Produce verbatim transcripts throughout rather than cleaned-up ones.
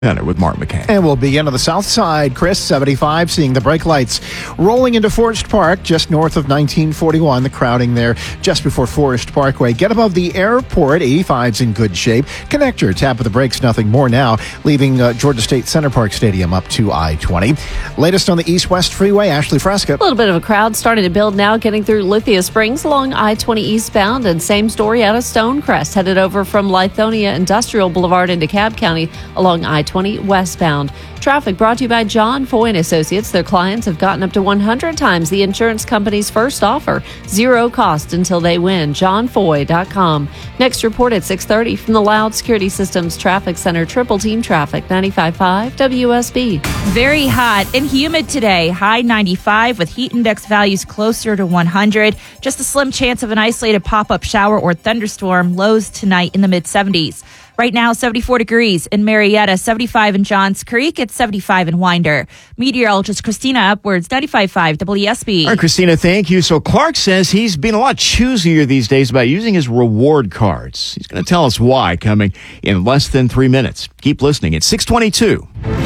Center with Mark McCann. And we'll begin on the south side. Chris, seventy-five, seeing the brake lights rolling into Forest Park, just north of nineteen forty-one. The crowding there just before Forest Parkway. Get above the airport, eighty-five's in good shape. Connector, tap of the brakes, nothing more now, leaving uh, Georgia State Center Park Stadium up to I twenty. Latest on the east-west freeway, Ashley Fresca. A little bit of a crowd starting to build now, getting through Lithia Springs along I twenty eastbound, and same story out of Stonecrest, headed over from Lithonia Industrial Boulevard into Cobb County along I twenty westbound. Traffic brought to you by John Foy and Associates. Their clients have gotten up to one hundred times the insurance company's first offer. Zero cost until they win. john foy dot com. Next report at six thirty from the Loud Security Systems Traffic Center. Triple Team Traffic, ninety-five point five W S B. Very hot and humid today. High ninety-five with heat index values closer to one hundred. Just a slim chance of an isolated pop-up shower or thunderstorm. Lows tonight in the mid-seventies. Right now, seventy-four degrees in Marietta, seventy-five in Johns Creek, it's seventy-five in Winder. Meteorologist Christina Upwards, ninety-five point five W S B. All right, Christina, thank you. So Clark says he's been a lot choosier these days about using his reward cards. He's going to tell us why coming in less than three minutes. Keep listening. It's six twenty-two.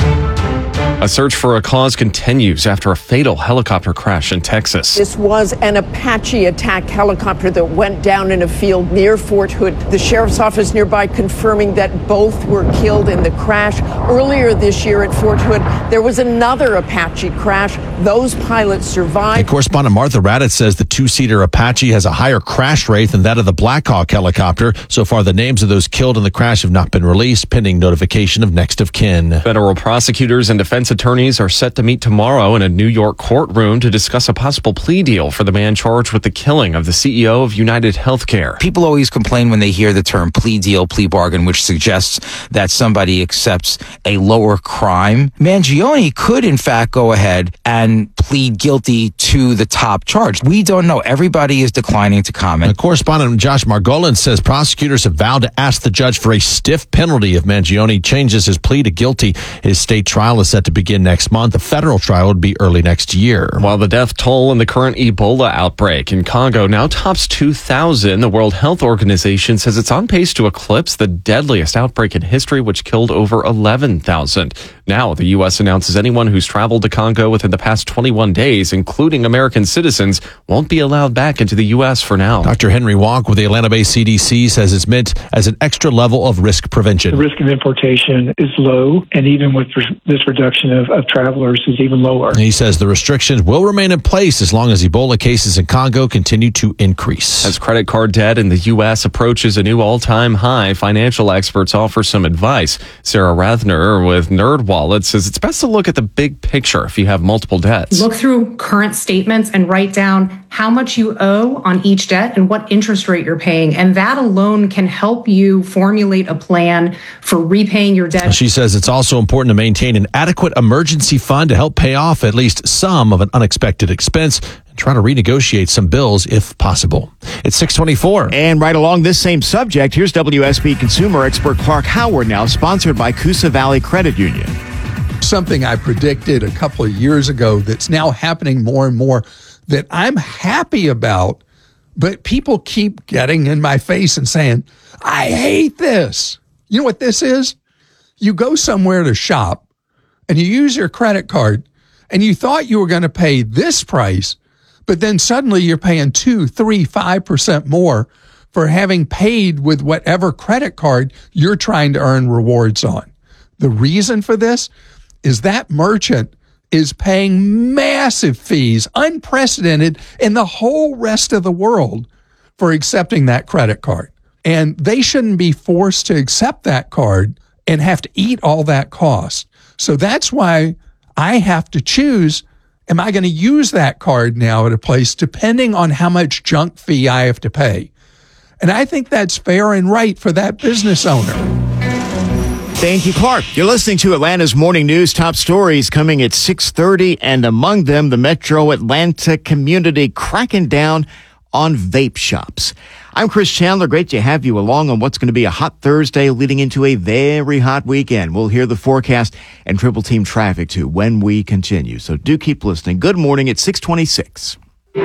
A search for a cause continues after a fatal helicopter crash in Texas. This was an Apache attack helicopter that went down in a field near Fort Hood. The sheriff's office nearby confirming that both were killed in the crash. Earlier this year at Fort Hood, there was another Apache crash. Those pilots survived. And correspondent Martha Raddatz says the two-seater Apache has a higher crash rate than that of the Black Hawk helicopter. So far, the names of those killed in the crash have not been released, pending notification of next of kin. Federal prosecutors and defense attorneys are set to meet tomorrow in a New York courtroom to discuss a possible plea deal for the man charged with the killing of the C E O of United Healthcare. People always complain when they hear the term plea deal, plea bargain, which suggests that somebody accepts a lower crime. Mangione could, in fact, go ahead and plead guilty to the top charge. We don't know. Everybody is declining to comment. And correspondent Josh Margolin says prosecutors have vowed to ask the judge for a stiff penalty if Mangione changes his plea to guilty. His state trial is set to begin next month. The federal trial would be early next year. While the death toll in the current Ebola outbreak in Congo now tops two thousand, the World Health Organization says it's on pace to eclipse the deadliest outbreak in history, which killed over eleven thousand. Now, the U S announces anyone who's traveled to Congo within the past twenty-one days, including American citizens, won't be allowed back into the U S for now. Doctor Henry Walk with the Atlanta-based C D C says it's meant as an extra level of risk prevention. The risk of importation is low, and even with this reduction of, of travelers is even lower. He says the restrictions will remain in place as long as Ebola cases in Congo continue to increase. As credit card debt in the U S approaches a new all-time high, financial experts offer some advice. Sarah Rathner with NerdWallet says it's best to look at the big picture if you have multiple debts. Look through current statements and write down how much you owe on each debt and what interest rate you're paying. And that alone can help you formulate a plan for repaying your debt. She says it's also important to maintain an adequate emergency fund to help pay off at least some of an unexpected expense and try to renegotiate some bills if possible. It's six twenty-four. And right along this same subject, here's W S B consumer expert Clark Howard now, sponsored by Coosa Valley Credit Union. Something I predicted a couple of years ago that's now happening more and more that I'm happy about, but people keep getting in my face and saying, I hate this. You know what this is? You go somewhere to shop and you use your credit card and you thought you were going to pay this price, but then suddenly you're paying two, three, five percent more for having paid with whatever credit card you're trying to earn rewards on. The reason for this is that merchant is paying massive fees, unprecedented in the whole rest of the world, for accepting that credit card. And they shouldn't be forced to accept that card and have to eat all that cost. So that's why I have to choose, am I going to use that card now at a place depending on how much junk fee I have to pay? And I think that's fair and right for that business owner. Thank you, Clark. You're listening to Atlanta's Morning News. Top stories coming at six thirty, and among them, the Metro Atlanta community cracking down on vape shops. I'm Chris Chandler. Great to have you along on what's going to be a hot Thursday leading into a very hot weekend. We'll hear the forecast and Triple Team traffic, too, when we continue. So do keep listening. Good morning at six twenty-six.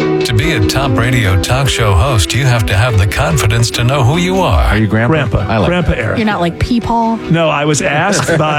To be a top radio talk show host, you have to have the confidence to know who you are. Are you Grandpa? Grandpa. I like Grandpa that. Eric. You're not like Peepaw? No, I was asked by